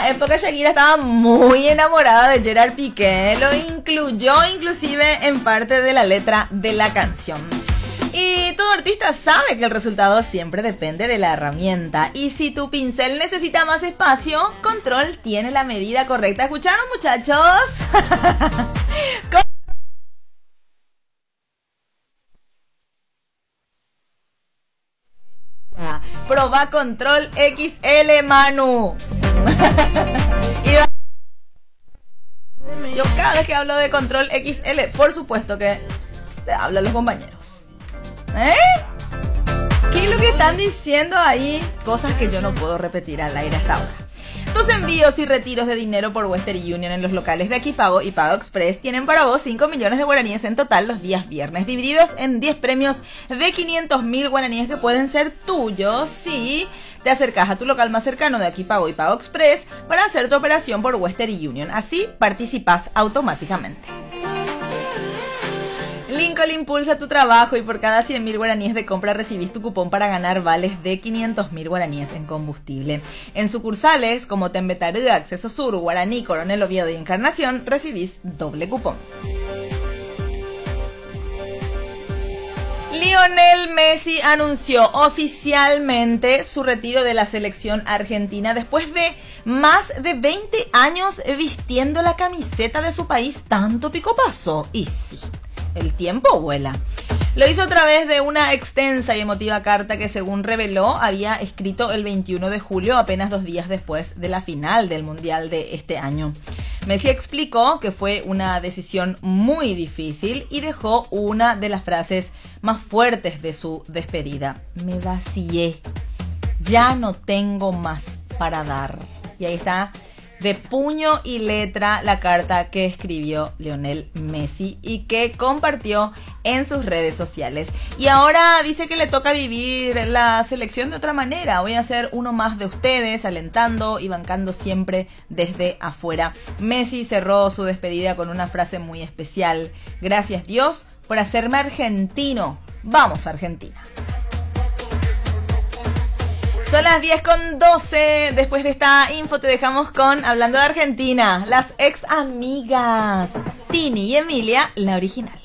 esa época Shakira estaba muy enamorada de Gerard Piqué, lo incluyó inclusive en parte de la letra de la canción. Y todo artista sabe que el resultado siempre depende de la herramienta. Y si tu pincel necesita más espacio, Control tiene la medida correcta. ¿Escucharon, muchachos? Proba Control XL, Manu. Yo cada vez que hablo de Control XL, por supuesto que te hablo a los compañeros. ¿Qué es lo que están diciendo ahí? Cosas que yo no puedo repetir al aire hasta ahora. Tus envíos y retiros de dinero por Western Union en los locales de Akipago y Pago Express tienen para vos 5 millones de guaraníes en total los días viernes, divididos en 10 premios de 500.000 guaraníes que pueden ser tuyos si te acercas a tu local más cercano de Akipago y Pago Express para hacer tu operación por Western Union. Así participas automáticamente. Lincoln impulsa tu trabajo y por cada 100.000 guaraníes de compra recibís tu cupón para ganar vales de 500.000 guaraníes en combustible. En sucursales como Tembetaru, Acceso Sur, Guaraní, Coronel Oviedo y Encarnación recibís doble cupón. Lionel Messi anunció oficialmente su retiro de la selección argentina después de más de 20 años vistiendo la camiseta de su país. Tanto pico pasó. Y sí, el tiempo vuela. Lo hizo a través de una extensa y emotiva carta que, según reveló, había escrito el 21 de julio, apenas 2 días después de la final del Mundial de este año. Messi explicó que fue una decisión muy difícil y dejó una de las frases más fuertes de su despedida. Me vacié. Ya no tengo más para dar. Y ahí está, de puño y letra, la carta que escribió Lionel Messi y que compartió en sus redes sociales. Y ahora dice que le toca vivir la selección de otra manera. Voy a ser uno más de ustedes, alentando y bancando siempre desde afuera. Messi cerró su despedida con una frase muy especial. Gracias, Dios, por hacerme argentino. Vamos, Argentina. Son las 10:12. Después de esta info te dejamos con, hablando de Argentina, las ex amigas Tini y Emilia, la original.